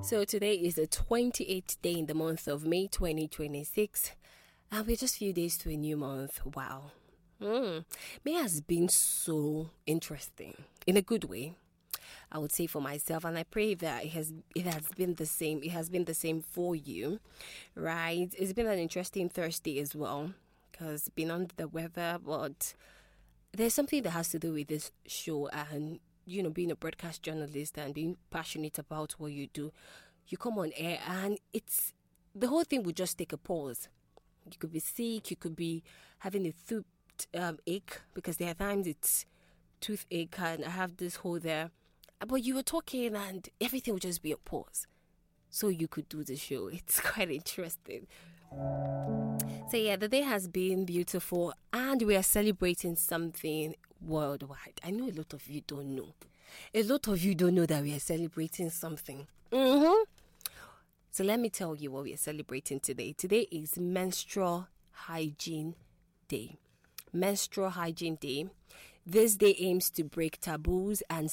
So today is the 28th day in the month of May 2026, and we're just a few days to a new month. Wow. May has been so interesting in a good way, I would say, for myself, and I pray that it has been the same. It has been the same for you, right? It's been an interesting Thursday as well, because been under the weather, but there's something that has to do with this show and being a broadcast journalist and being passionate about what you do. You come on air and it's the whole thing would just take a pause. You could be sick, you could be having a tooth ache, because there are times it's toothache and I have this hole there. But you were talking and everything would just be a pause. So you could do the show. It's quite interesting. So yeah, the day has been beautiful and we are celebrating something worldwide. I know a lot of you don't know. A lot of you don't know that we are celebrating something. So let me tell you what we are celebrating today. Today is Menstrual Hygiene Day. Menstrual Hygiene Day. This day aims to break taboos and